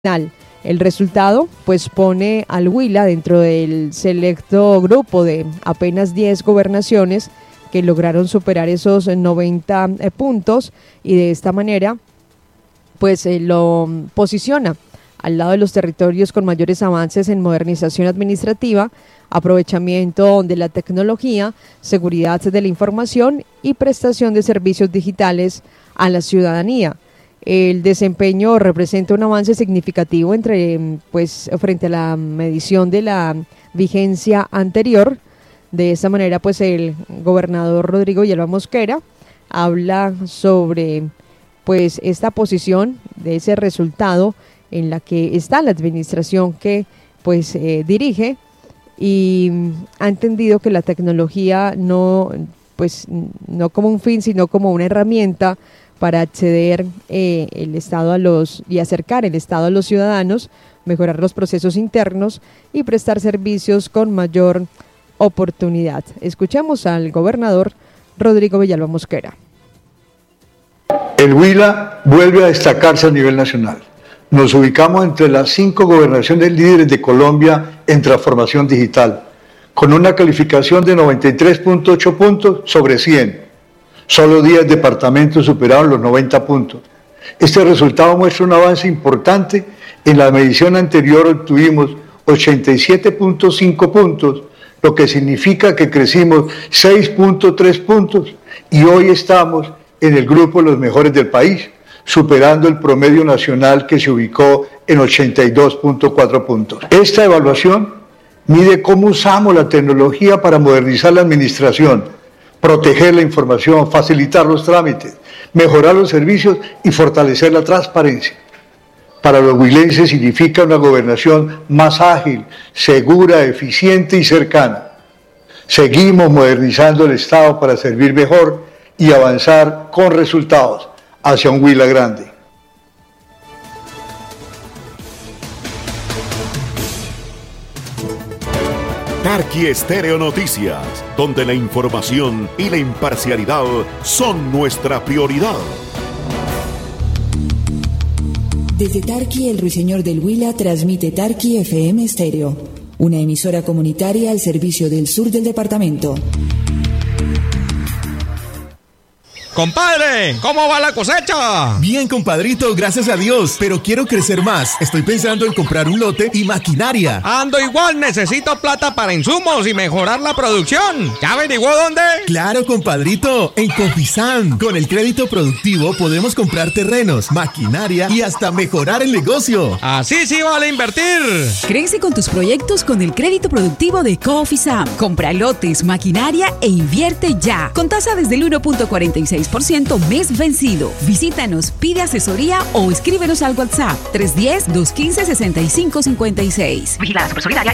El resultado pues pone al Huila dentro del selecto grupo de apenas 10 gobernaciones que lograron superar esos 90 puntos y de esta manera pues lo posiciona al lado de los territorios con mayores avances en modernización administrativa, aprovechamiento de la tecnología, seguridad de la información y prestación de servicios digitales a la ciudadanía. El desempeño representa un avance significativo frente a la medición de la vigencia anterior. De esta manera, pues el gobernador Rodrigo Villalba Mosquera habla sobre pues esta posición de ese resultado en la que está la administración que pues dirige, y ha entendido que la tecnología no como un fin, sino como una herramienta para acceder el Estado y acercar el Estado a los ciudadanos, mejorar los procesos internos y prestar servicios con mayor oportunidad. Escuchemos al gobernador Rodrigo Villalba Mosquera. El Huila vuelve a destacarse a nivel nacional. Nos ubicamos entre las 5 gobernaciones líderes de Colombia en transformación digital, con una calificación de 93.8 puntos sobre 100. Solo 10 departamentos superaron los 90 puntos. Este resultado muestra un avance importante. En la medición anterior obtuvimos 87.5 puntos, lo que significa que crecimos 6.3 puntos y hoy estamos en el grupo de los mejores del país, superando el promedio nacional que se ubicó en 82.4 puntos. Esta evaluación mide cómo usamos la tecnología para modernizar la administración, proteger la información, facilitar los trámites, mejorar los servicios y fortalecer la transparencia. Para los huilenses significa una gobernación más ágil, segura, eficiente y cercana. Seguimos modernizando el Estado para servir mejor y avanzar con resultados hacia un Huila grande. Tarqui Estéreo Noticias, donde la información y la imparcialidad son nuestra prioridad. Desde Tarqui, el Ruiseñor del Huila transmite Tarqui FM Estéreo, una emisora comunitaria al servicio del sur del departamento. ¡Compadre! ¿Cómo va la cosecha? Bien, compadrito, gracias a Dios. Pero quiero crecer más. Estoy pensando en comprar un lote y maquinaria. Ando igual, necesito plata para insumos y mejorar la producción. ¿Ya averiguó dónde? Claro, compadrito, en Cofisan. Con el crédito productivo podemos comprar terrenos, maquinaria y hasta mejorar el negocio. Así sí vale invertir. Crece con tus proyectos con el crédito productivo de Cofisan. Compra lotes, maquinaria e invierte ya. Con tasa desde el 1.46% mes vencido. Visítanos, pide asesoría o escríbenos al WhatsApp 310-215-6556. Vigilada Supersolidaria.